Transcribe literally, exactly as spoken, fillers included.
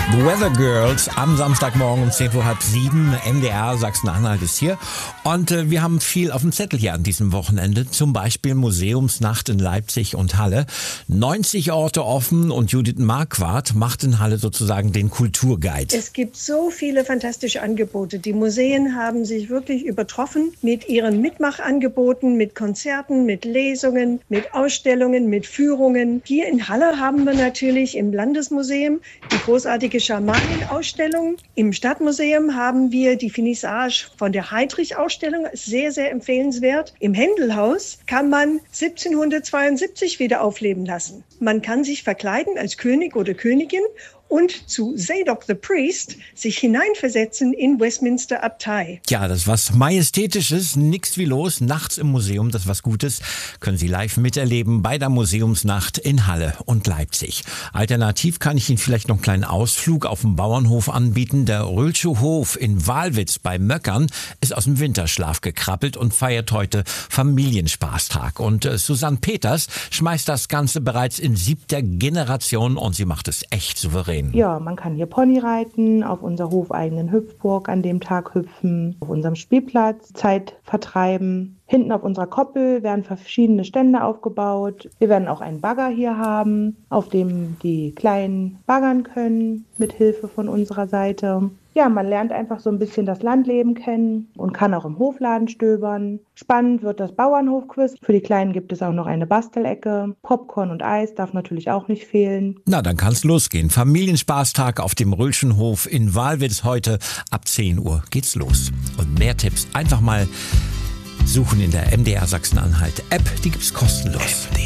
The Weather Girls am Samstagmorgen um zehn vor halb sieben. M D R Sachsen-Anhalt ist hier. Und äh, wir haben viel auf dem Zettel hier an diesem Wochenende. Zum Beispiel Museumsnacht in Leipzig und Halle. neunzig Orte offen und Judith Marquardt macht in Halle sozusagen den Kulturguide. Es gibt so viele fantastische Angebote. Die Museen haben sich wirklich übertroffen mit ihren Mitmachangeboten, mit Konzerten, mit Lesungen, mit Ausstellungen, mit Führungen. Hier in Halle haben wir natürlich im Landesmuseum die großartige Schamanen-Ausstellung. Im Stadtmuseum haben wir die Finissage von der Heydrich-Ausstellung, sehr, sehr empfehlenswert. Im Händelhaus kann man siebzehnhundertzweiundsiebzig wieder aufleben lassen. Man kann sich verkleiden als König oder Königin und zu Zadok the Priest sich hineinversetzen in Westminster Abtei. Ja, das ist was Majestätisches, nix wie los, nachts im Museum, das ist was Gutes, können Sie live miterleben bei der Museumsnacht in Halle und Leipzig. Alternativ kann ich Ihnen vielleicht noch einen kleinen Ausflug auf dem Bauernhof anbieten. Der Röhlsche Hof in Wahlwitz bei Möckern ist aus dem Winterschlaf gekrabbelt und feiert heute Familienspaßtag. Und äh, Susanne Peters schmeißt das Ganze bereits in siebter Generation und sie macht es echt souverän. Ja, man kann hier Pony reiten, auf unserer hofeigenen Hüpfburg an dem Tag hüpfen, auf unserem Spielplatz Zeit vertreiben. Hinten auf unserer Koppel werden verschiedene Stände aufgebaut. Wir werden auch einen Bagger hier haben, auf dem die Kleinen baggern können, mit Hilfe von unserer Seite. Ja, man lernt einfach so ein bisschen das Landleben kennen und kann auch im Hofladen stöbern. Spannend wird das Bauernhofquiz. Für die Kleinen gibt es auch noch eine Bastelecke. Popcorn und Eis darf natürlich auch nicht fehlen. Na, dann kann's losgehen. Familienspaßtag auf dem Röhlschen Hof in Wahlwitz heute. Ab zehn Uhr geht's los. Und mehr Tipps einfach mal suchen in der M D R Sachsen-Anhalt App. Die gibt's kostenlos.